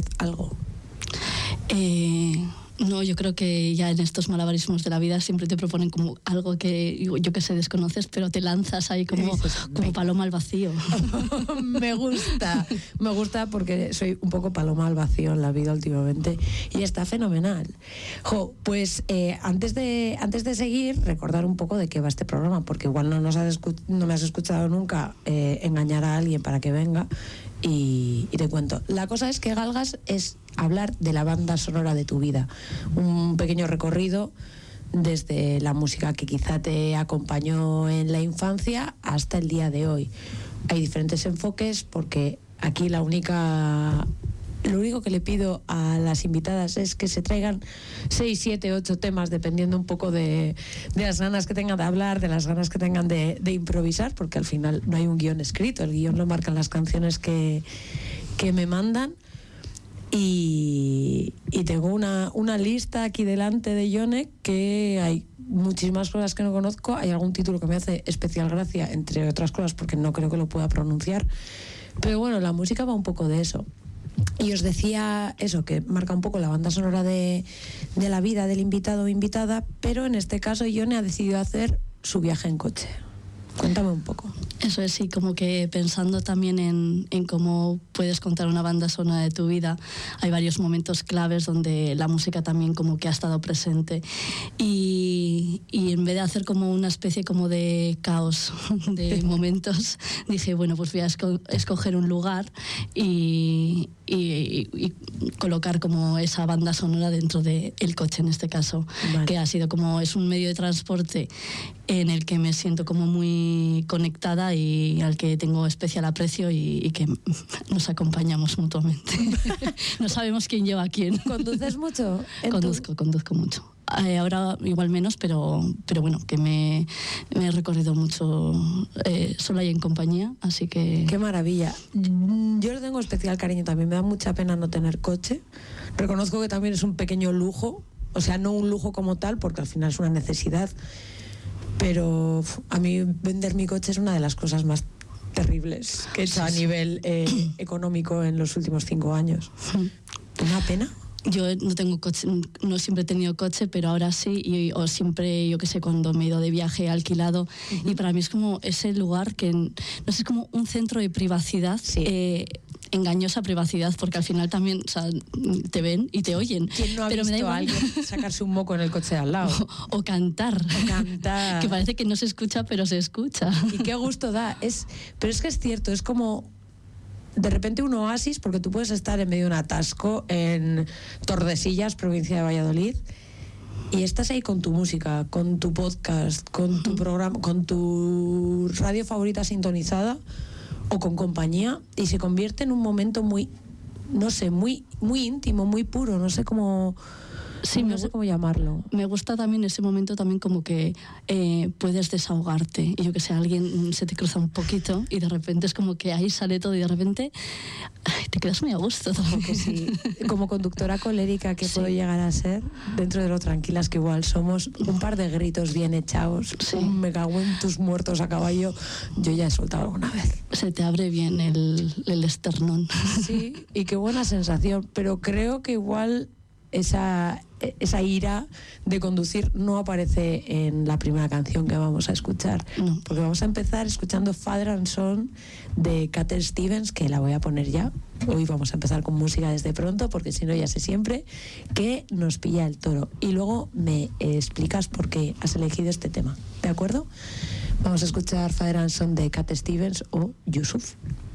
vez algo? No, yo creo que ya en estos malabarismos de la vida siempre te proponen como algo que yo que sé desconoces, pero te lanzas ahí como paloma al vacío. Me gusta porque soy un poco paloma al vacío en la vida últimamente y está fenomenal. Pues antes de seguir, recordar un poco de qué va este programa, porque igual no me has escuchado nunca engañar a alguien para que venga. Y te cuento, la cosa es que Galgas es hablar de la banda sonora de tu vida, un pequeño recorrido desde la música que quizá te acompañó en la infancia hasta el día de hoy. Hay diferentes enfoques porque aquí lo único que le pido a las invitadas es que se traigan 6, 7, 8 temas, dependiendo un poco de las ganas que tengan de hablar, de las ganas que tengan de improvisar, porque al final no hay un guión escrito, el guión lo marcan las canciones que me mandan. Y tengo una lista aquí delante de Yone, que hay muchísimas cosas que no conozco, hay algún título que me hace especial gracia, entre otras cosas porque no creo que lo pueda pronunciar, pero bueno, la música va un poco de eso. Y os decía eso, que marca un poco la banda sonora de la vida del invitado o invitada, pero en este caso Yone ha decidido hacer su viaje en coche. Cuéntame un poco. Eso es, sí, como que pensando también en cómo puedes contar una banda sonora de tu vida, hay varios momentos claves donde la música también como que ha estado presente y en vez de hacer como una especie como de caos de momentos, dije, bueno, pues voy a escoger un lugar y colocar como esa banda sonora dentro del coche en este caso, vale. Que ha sido como, es un medio de transporte en el que me siento como muy conectada y al que tengo especial aprecio y que nos acompañamos mutuamente. No sabemos quién lleva a quién. ¿Conduces mucho? Conduzco mucho. Ahora igual menos, pero bueno, que me he recorrido mucho sola y en compañía, así que... ¡Qué maravilla! Yo le tengo especial cariño también, me da mucha pena no tener coche. Reconozco que también es un pequeño lujo, o sea, no un lujo como tal, porque al final es una necesidad, pero a mí vender mi coche es una de las cosas más terribles que he hecho a nivel económico en los últimos 5 años. ¿Una pena? Yo no tengo coche, no siempre he tenido coche, pero ahora sí, o siempre, yo qué sé, cuando me he ido de viaje he alquilado, y para mí es como ese lugar que, no sé, es como un centro de privacidad, sí. Engañosa privacidad, porque al final también, o sea, te ven y te oyen. ¿Quién no ha visto a alguien sacarse un moco en el coche de al lado? O cantar. Que parece que no se escucha, pero se escucha. Y qué gusto da. Pero es que es cierto, es como... de repente un oasis, porque tú puedes estar en medio de un atasco en Tordesillas, provincia de Valladolid, y estás ahí con tu música, con tu podcast, con tu programa, con tu radio favorita sintonizada o con compañía, y se convierte en un momento muy, no sé, muy, muy íntimo, muy puro, no sé cómo... Sí, no sé cómo llamarlo. Me gusta también ese momento también como que puedes desahogarte y yo que sé, alguien se te cruza un poquito y de repente es como que ahí sale todo y de repente te quedas muy a gusto. Que sí. Como conductora colérica que puedo llegar a ser, dentro de lo tranquilas que igual somos, un par de gritos bien echados, me cago en tus muertos a caballo, yo ya he soltado alguna vez. Se te abre bien el esternón. Sí, y qué buena sensación, pero creo que igual esa ira de conducir no aparece en la primera canción que vamos a escuchar, porque vamos a empezar escuchando Father and Son de Cat Stevens, que la voy a poner ya. Hoy vamos a empezar con música desde pronto, porque si no ya sé siempre que nos pilla el toro, y luego me explicas por qué has elegido este tema, ¿de acuerdo? Vamos a escuchar Father and Son de Cat Stevens o Yusuf.